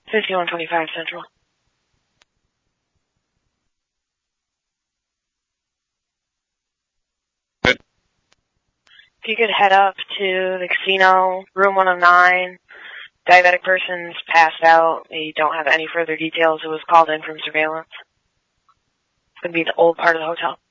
5125 Central. Good. If you could head up to the casino, room 109, diabetic person's passed out. We don't have any further details. It was called in from surveillance. It's going to be the old part of the hotel.